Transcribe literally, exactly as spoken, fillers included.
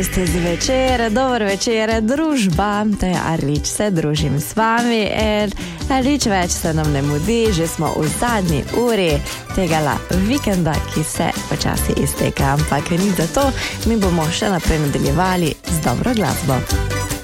Ste zvečer, dober večer, družba, to je Arlič, se družim s vami in nič več se nam ne mudi, že smo v zadnji uri tegala vikenda, ki se počasi izteka, ampak ni za to, mi bomo še naprej nadaljevali z dobro glasbo.